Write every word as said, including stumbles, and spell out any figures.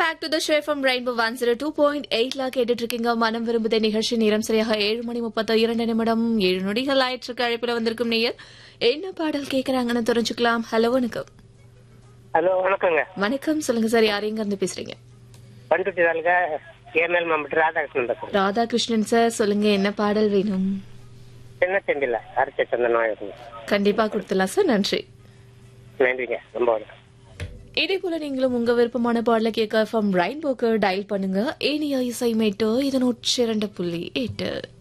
Back to the show from rainbow one zero two point எயிட்ல கேட்டுட்டு இருக்கீங்க. மனம் விரும்புத நிகழ்ச்சி நேரம் சரியாக ஏழு மணி முப்பத்தி இரண்டு நிமிடம் ஏழு நொடிகள் ஆயிற்று. அழைப்புல வந்திருக்கும் நேயர் என்ன பாடல் கேட்கறாங்கன்னு தெரிஞ்சுக்கலாம். ஹலோ வணக்கம். ஹலோ வணக்கங்க. வணக்கம், சொல்லுங்க சார். யார் எங்க இருந்து பேசுறீங்க? பண்ருட்டி தாலுகா ஏஎம்எல் மாவட்டம் ராதாகிருஷ்ணன் பேசுறேன். ராதாகிருஷ்ணன் சார், சொல்லுங்க என்ன பாடல் வேணும்? சின்ன செந்தில அரைச்ச சந்தனம். கண்டிப்பா கொடுத்துடலாம் சார். நன்றி. நன்றிங்க, ரொம்ப வணக்கம். இதே போல நீங்களும் உங்க விருப்பமான பாடல கேட்க ஃப்ரம் ரெயின்போக்கு டயல் பண்ணுங்க. ஏனியா இசை மேட்டு இது நூற்றி இரண்டு புள்ளி எட்டு.